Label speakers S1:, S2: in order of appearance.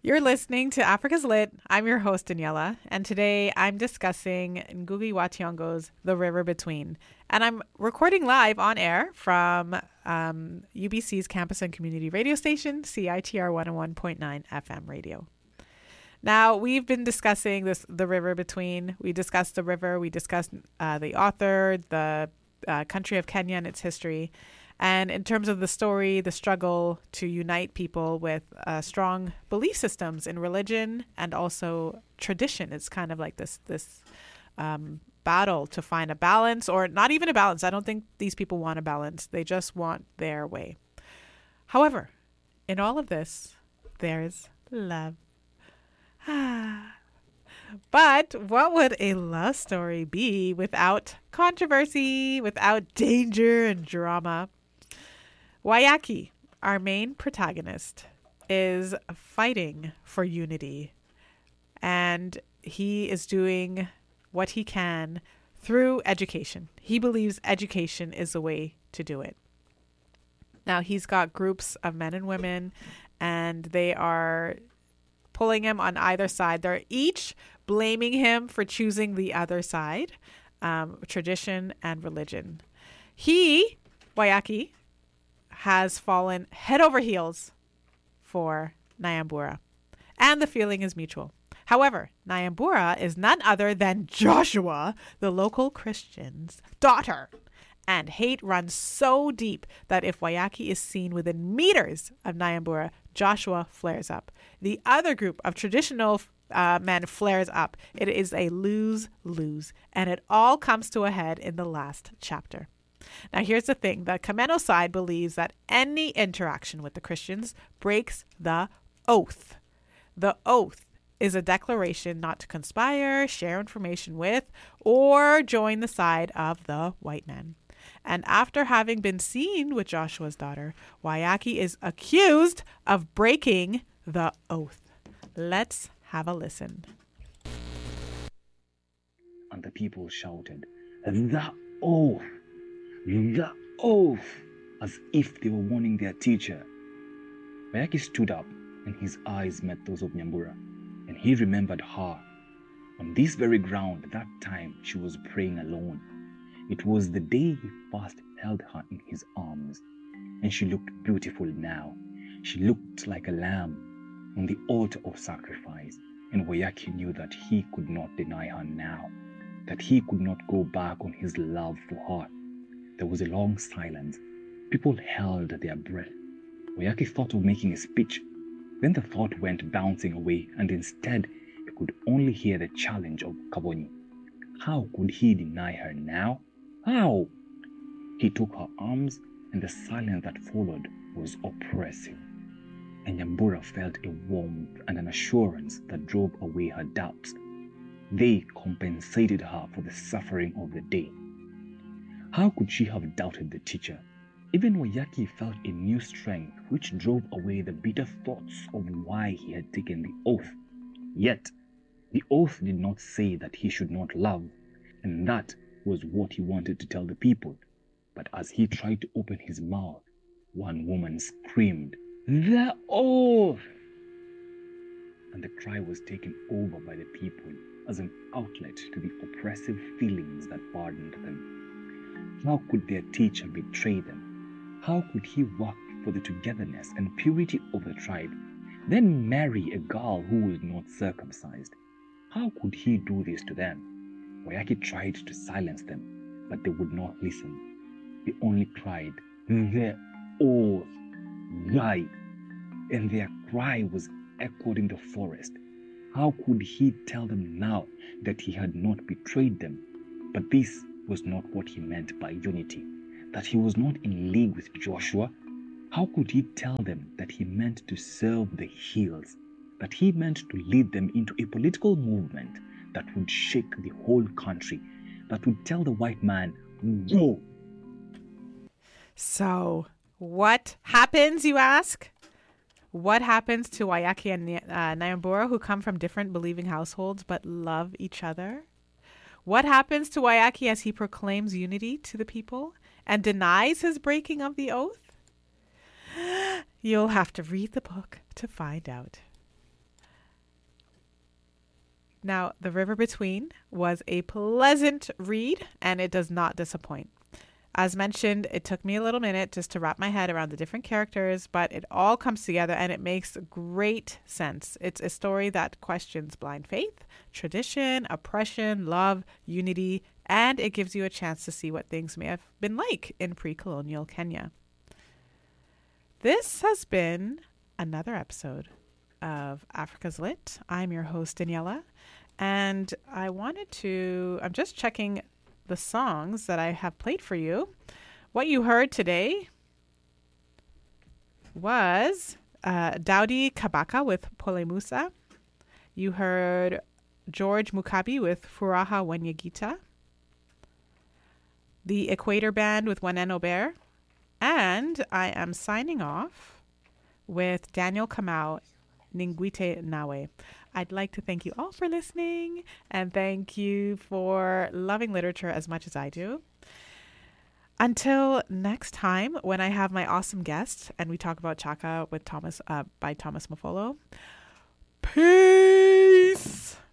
S1: You're listening to Africa's Lit. I'm your host, Daniela, and today I'm discussing Ngugi wa Thiong'o's The River Between. And I'm recording live on air from UBC's campus and community radio station, CITR 101.9 FM radio. Now, we've been discussing The River Between. We discussed the river, we discussed the author, the country of Kenya and its history. And in terms of the story, the struggle to unite people with strong belief systems in religion and also tradition, it's kind of like this battle to find a balance, or not even a balance. I don't think these people want a balance. They just want their way. However, in all of this, there's love. But what would a love story be without controversy, without danger and drama? Waiyaki, our main protagonist, is fighting for unity, and he is doing what he can through education. He believes education is the way to do it. Now, he's got groups of men and women, and they are pulling him on either side. They're each blaming him for choosing the other side, tradition and religion. He, Waiyaki, has fallen head over heels for Nyambura, and the feeling is mutual. However, Nyambura is none other than Joshua, the local Christian's daughter, and hate runs so deep that if Waiyaki is seen within meters of Nyambura, Joshua flares up. The other group of traditional men flares up. It is a lose-lose, and it all comes to a head in the last chapter. Now, here's the thing. The Kameno side believes that any interaction with the Christians breaks the oath. The oath is a declaration not to conspire, share information with, or join the side of the white man. And after having been seen with Joshua's daughter, Waiyaki is accused of breaking the oath. Let's have a listen.
S2: And the people shouted, "The oath! The oath!" as if they were warning their teacher. Waiyaki stood up, and his eyes met those of Nyambura, and he remembered her. On this very ground, that time she was praying alone. It was the day he first held her in his arms, and she looked beautiful now. She looked like a lamb on the altar of sacrifice, and Waiyaki knew that he could not deny her now, that he could not go back on his love for her. There was a long silence. People held their breath. Waiyaki thought of making a speech. Then the thought went bouncing away, and instead he could only hear the challenge of Kabonyi. How could he deny her now? How? He took her arms, and the silence that followed was oppressive. And Nyambura felt a warmth and an assurance that drove away her doubts. They compensated her for the suffering of the day. How could she have doubted the teacher? Even Waiyaki felt a new strength which drove away the bitter thoughts of why he had taken the oath. Yet, the oath did not say that he should not love, and that was what he wanted to tell the people. But as he tried to open his mouth, one woman screamed, "The oath!" And the cry was taken over by the people as an outlet to the oppressive feelings that burdened them. How could their teacher betray them? How could he work for the togetherness and purity of the tribe, then marry a girl who was not circumcised? How could he do this to them? Waiyaki tried to silence them, but they would not listen. They only cried, "The oath! Lie!" And their cry was echoed in the forest. How could he tell them now that he had not betrayed them? But this was not what he meant by unity, that he was not in league with Joshua. How could he tell them that he meant to serve the hills, that he meant to lead them into a political movement that would shake the whole country, that would tell the white man, "Go"?
S1: So, what happens, you ask? What happens to Waiyaki and Nyambura, who come from different believing households but love each other? What happens to Waiyaki as he proclaims unity to the people and denies his breaking of the oath? You'll have to read the book to find out. Now, The River Between was a pleasant read, and it does not disappoint. As mentioned, it took me a little minute just to wrap my head around the different characters, but it all comes together and it makes great sense. It's a story that questions blind faith, tradition, oppression, love, unity, and it gives you a chance to see what things may have been like in pre-colonial Kenya. This has been another episode of Africa's Lit. I'm your host, Daniela, and I'm just checking the songs that I have played for you. What you heard today was Daudi Kabaka with Pole Musa. You heard George Mukabi with Furaha Wenyegita. The Equator Band with Waneno Bear. And I am signing off with Daniel Kamau, Ningwite Nawe. I'd like to thank you all for listening and thank you for loving literature as much as I do. Until next time, when I have my awesome guest and we talk about Chaka with by Thomas Mafolo. Peace!